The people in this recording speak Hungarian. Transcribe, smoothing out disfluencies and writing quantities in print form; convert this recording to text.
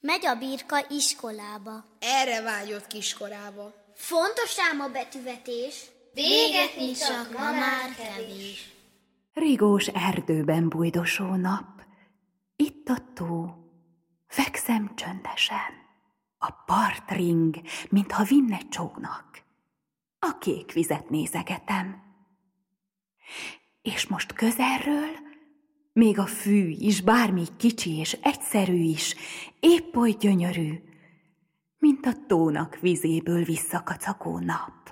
Megy a birka iskolába. Erre vágyott kiskorába. Fontos ám a betűvetés. Véget nincs, csak ma már kevés. Rigós erdőben bujdosó nap, itt a tó, fekszem csöndesen. A part ring, mintha vinne csónak. A kék vizet nézegetem. És most közelről, még a fű is, bármi kicsi és egyszerű is, épp oly gyönyörű, mint a tónak vizéből visszakacagó nap.